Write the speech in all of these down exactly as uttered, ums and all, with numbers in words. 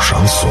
Шансон.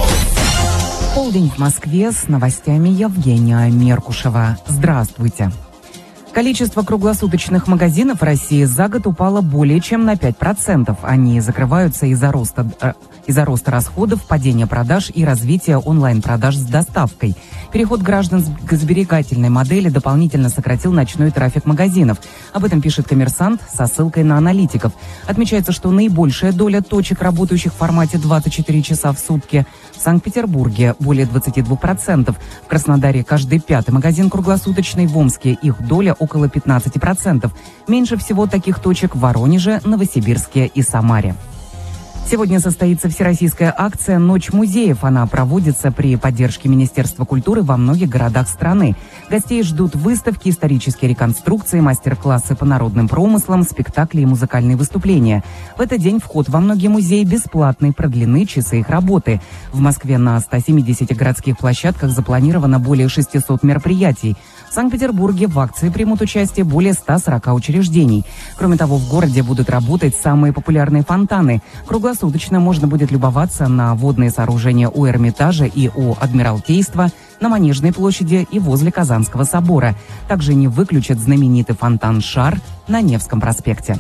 Полдень в Москве, с новостями Евгения Меркушева. Здравствуйте. Количество круглосуточных магазинов в России за год упало более чем на пять процентов. Они закрываются из-за роста, э, из-за роста расходов, падения продаж и развития онлайн-продаж с доставкой. Переход граждан к сберегательной модели дополнительно сократил ночной трафик магазинов. Об этом пишет «Коммерсант» со ссылкой на аналитиков. Отмечается, что наибольшая доля точек, работающих в формате двадцать четыре часа в сутки, в Санкт-Петербурге более двадцать два процента, в Краснодаре каждый пятый магазин круглосуточный, в Омске их доля около пятнадцать процентов. Меньше всего таких точек в Воронеже, Новосибирске и Самаре. Сегодня состоится всероссийская акция «Ночь музеев». Она проводится при поддержке Министерства культуры во многих городах страны. Гостей ждут выставки, исторические реконструкции, мастер-классы по народным промыслам, спектакли и музыкальные выступления. В этот день вход во многие музеи бесплатный, продлены часы их работы. В Москве на ста семидесяти городских площадках запланировано более шестисот мероприятий. В Санкт-Петербурге в акции примут участие более ста сорока учреждений. Кроме того, в городе будут работать самые популярные фонтаны. Круглосуточно можно будет любоваться на водные сооружения у Эрмитажа и у Адмиралтейства, на Манежной площади и возле Казанского собора. Также не выключат знаменитый фонтан «Шар» на Невском проспекте.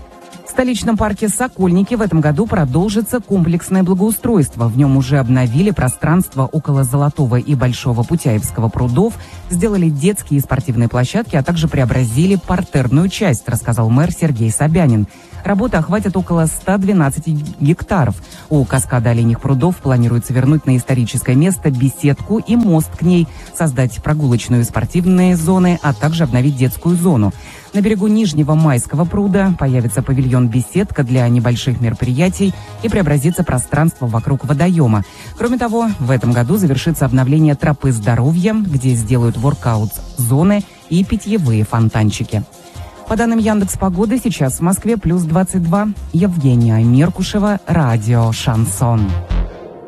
В столичном парке «Сокольники» в этом году продолжится комплексное благоустройство. В нем уже обновили пространство около Золотого и Большого Путяевского прудов, сделали детские и спортивные площадки, а также преобразили партерную часть, рассказал мэр Сергей Собянин. Работы охватят около ста двенадцати гектаров. У каскада оленьих прудов планируется вернуть на историческое место беседку и мост к ней, создать прогулочную и спортивные зоны, а также обновить детскую зону. На берегу Нижнего Майского пруда появится павильон-беседка для небольших мероприятий и преобразится пространство вокруг водоема. Кроме того, в этом году завершится обновление тропы здоровья, где сделают воркаут-зоны и питьевые фонтанчики. По данным Яндекс.Погоды, сейчас в Москве плюс двадцать два. Евгения Меркушева, радио «Шансон».